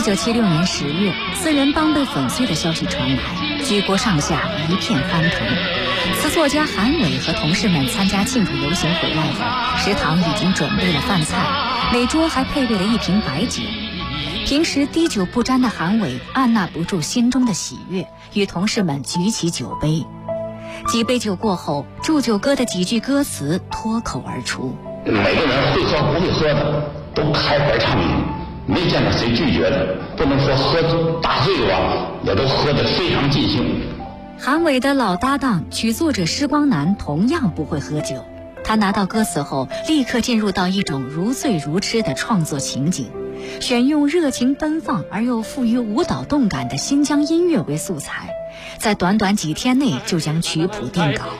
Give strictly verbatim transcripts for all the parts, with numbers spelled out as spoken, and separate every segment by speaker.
Speaker 1: 九七六年十月，四人帮被粉碎的消息传来，举国上下一片欢腾。词作家韩伟和同事们参加庆祝游行回来后，食堂已经准备了饭菜，每桌还配备了一瓶白酒。平时滴酒不沾的韩伟按捺不住心中的喜悦，与同事们举起酒杯。几杯酒过后，祝酒歌的几句歌词脱口而出：
Speaker 2: 每个人会喝不会喝的都开怀畅饮，没见到谁拒绝的，不能说喝大醉吧，也都喝得非常尽兴。
Speaker 1: 韩伟的老搭档曲作者施光南同样不会喝酒，他拿到歌词后立刻进入到一种如醉如痴的创作情景，选用热情奔放而又富于舞蹈动感的新疆音乐为素材，在短短几天内就将曲谱定稿。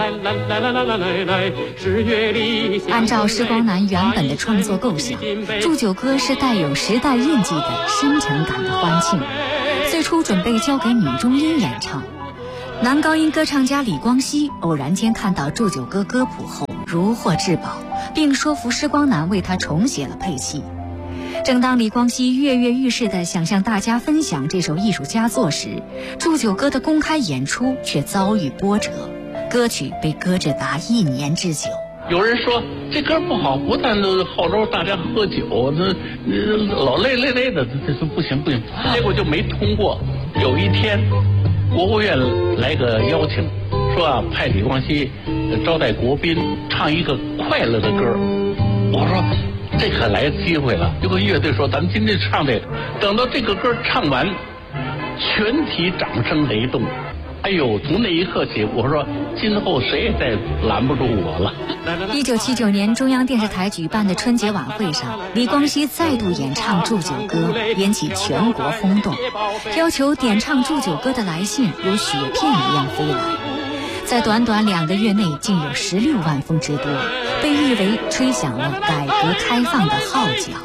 Speaker 1: 按照施光南原本的创作构想，祝酒歌是带有时代印记的深沉感的欢庆，最初准备交给女中音演唱。男高音歌唱家李光羲偶然间看到祝酒歌歌谱后如获至宝，并说服施光南为他重写了配器。正当李光羲跃跃欲试地想向大家分享这首艺术佳作时，祝酒歌的公开演出却遭遇波折，歌曲被搁置达一年之久。
Speaker 3: 有人说这歌不好，不但都号召大家喝酒，那老累累累的，这说不行不行，结果就没通过。有一天国务院来个邀请，说啊派李光羲招待国宾唱一个快乐的歌。我说这可来机会了，就跟乐队说咱们今天唱这个。等到这个歌唱完，全体掌声雷动。哎呦，从那一刻起，我说今后谁也再拦不住我了。
Speaker 1: 一九七九年中央电视台举办的春节晚会上，李光羲再度演唱祝酒歌，引起全国轰动，要求点唱祝酒歌的来信如雪片一样飞来，在短短两个月内竟有十六万封之多，被誉为吹响了改革开放的号角。